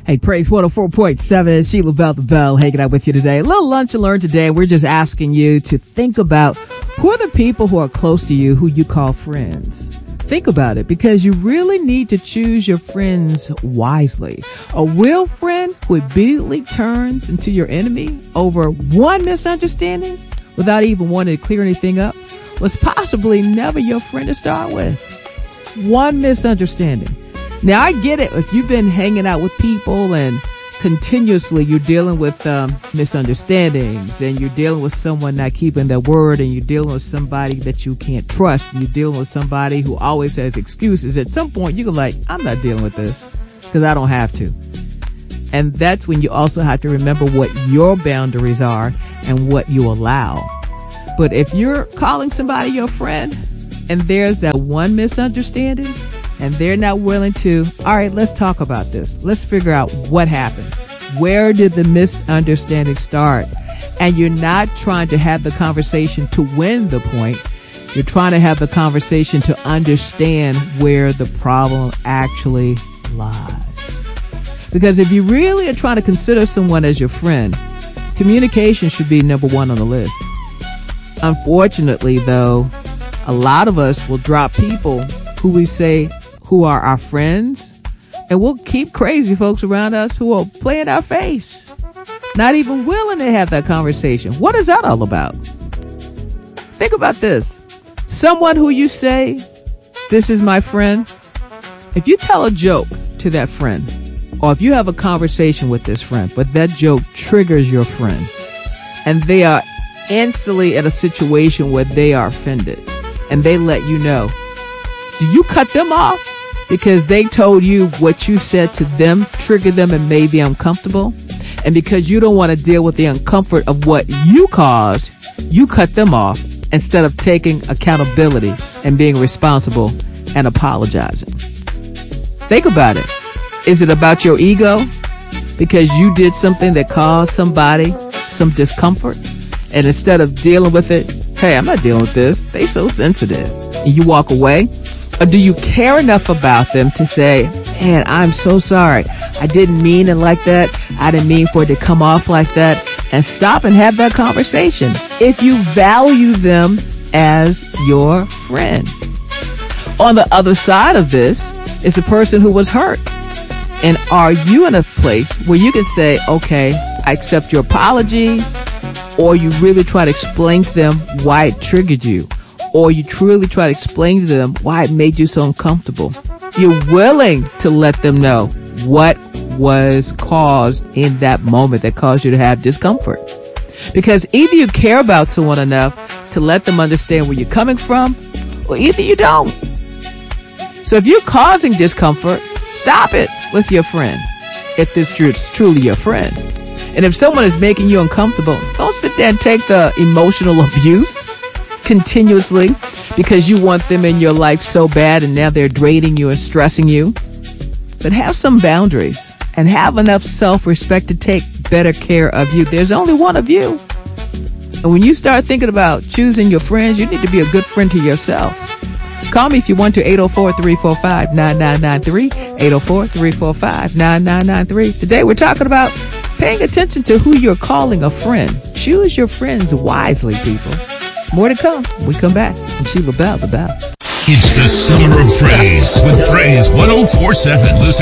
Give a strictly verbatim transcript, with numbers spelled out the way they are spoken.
Hey, Praise one oh four point seven, Sheila Bell the Bell hanging out with you today. A little lunch and learn today. We're just asking you to think about who are the people who are close to you who you call friends. Think about it, because you really need to choose your friends wisely. A real friend who immediately turns into your enemy over one misunderstanding without even wanting to clear anything up was possibly never your friend to start with. One misunderstanding. Now, I get it. If you've been hanging out with people and continuously you're dealing with um, misunderstandings, and you're dealing with someone not keeping their word, and you're dealing with somebody that you can't trust, and you're dealing with somebody who always has excuses, at some point you're like, I'm not dealing with this because I don't have to. And that's when you also have to remember what your boundaries are and what you allow. But if you're calling somebody your friend and there's that one misunderstanding, and they're not willing to, all right, let's talk about this. Let's figure out what happened. Where did the misunderstanding start? And you're not trying to have the conversation to win the point. You're trying to have the conversation to understand where the problem actually lies. Because if you really are trying to consider someone as your friend, communication should be number one on the list. Unfortunately, though, a lot of us will drop people who we say who are our friends, and we'll keep crazy folks around us who will play in our face, not even willing to have that conversation. What is that all about? Think about this. Someone who you say, this is my friend, if you tell a joke to that friend, or if you have a conversation with this friend, but that joke triggers your friend, and they are instantly at a situation where they are offended, and they let you know, do you cut them off because they told you what you said to them triggered them and made them uncomfortable? And because you don't want to deal with the uncomfort of what you caused, you cut them off instead of taking accountability and being responsible and apologizing. Think about it. Is it about your ego? Because you did something that caused somebody some discomfort, and instead of dealing with it, hey, I'm not dealing with this, they so sensitive, and you walk away? Or do you care enough about them to say, man, I'm so sorry. I didn't mean it like that. I didn't mean for it to come off like that. And stop and have that conversation if you value them as your friend. On the other side of this is the person who was hurt. And are you in a place where you can say, okay, I accept your apology, or you really try to explain to them why it triggered you? Or you truly try to explain to them why it made you so uncomfortable. You're willing to let them know what was caused in that moment that caused you to have discomfort. Because either you care about someone enough to let them understand where you're coming from, or either you don't. So if you're causing discomfort, stop it with your friend, if this is truly your friend. And if someone is making you uncomfortable, don't sit there and take the emotional abuse continuously because you want them in your life so bad and now they're draining you and stressing you. But have some boundaries and have enough self-respect to take better care of you. There's only one of you. And when you start thinking about choosing your friends, you need to be a good friend to yourself. Call me if you want to, eight oh four, three four five, nine nine nine three, eight oh four, three four five, nine nine nine three. Today we're talking about paying attention to who you're calling a friend. Choose your friends wisely, people. More to come when we come back. I'm Sheila Bell, the Bell. It's the Summer of Praise with Praise one oh four point seven. Listen